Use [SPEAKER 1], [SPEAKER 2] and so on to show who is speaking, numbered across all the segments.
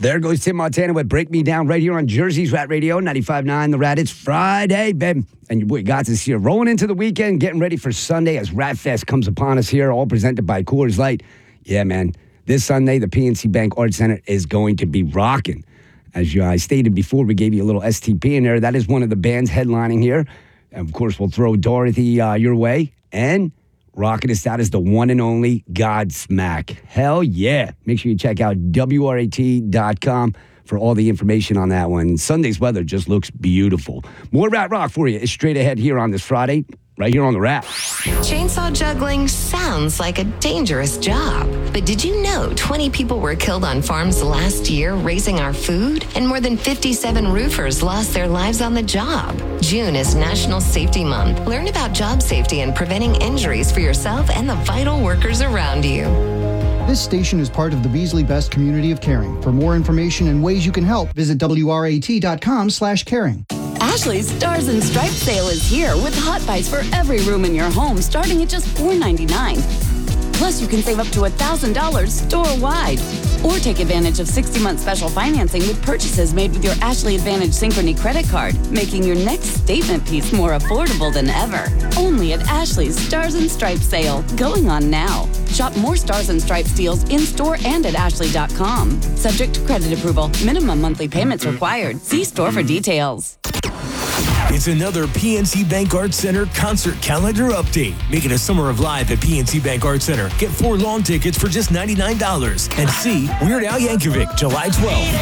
[SPEAKER 1] There goes Tim Montana with Break Me Down right here on Jersey's Rat Radio, 95.9 The Rat. It's Friday, babe. And your boy Gots is here, rolling into the weekend, getting ready for Sunday as Rat Fest comes upon us here, all presented by Coors Light. Yeah, man, this Sunday, the PNC Bank Arts Center is going to be rocking. As I stated before, we gave you a little STP in there. That is one of the bands headlining here. And, of course, we'll throw Dorothy your way. And rocking us out is the one and only Godsmack. Hell yeah. Make sure you check out WRAT.com for all the information on that one. Sunday's weather just looks beautiful. More Rat Rock for you is straight ahead here on this Friday, right here on The Rat.
[SPEAKER 2] Chainsaw juggling sounds like a dangerous job. But did you know 20 people were killed on farms last year raising our food? And more than 57 roofers lost their lives on the job. June is National Safety Month. Learn about job safety and preventing injuries for yourself and the vital workers around you.
[SPEAKER 3] This station is part of the Beasley Best community of caring. For more information and ways you can help, visit WRAT.com/caring.
[SPEAKER 4] Ashley's Stars and Stripes sale is here with hot buys for every room in your home starting at just $4.99. Plus, you can save up to $1,000 store-wide. Or take advantage of 60-month special financing with purchases made with your Ashley Advantage Synchrony credit card, making your next statement piece more affordable than ever. Only at Ashley's Stars and Stripes sale, going on now. Shop more Stars and Stripes deals in-store and at ashley.com. Subject to credit approval. Minimum monthly payments required. See store for details.
[SPEAKER 5] It's another PNC Bank Arts Center concert calendar update. Make it a summer of live at PNC Bank Arts Center. Get 4 lawn tickets for just $99. And see Weird Al Yankovic July 12th.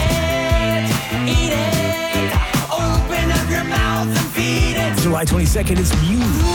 [SPEAKER 5] July 22nd is Muse.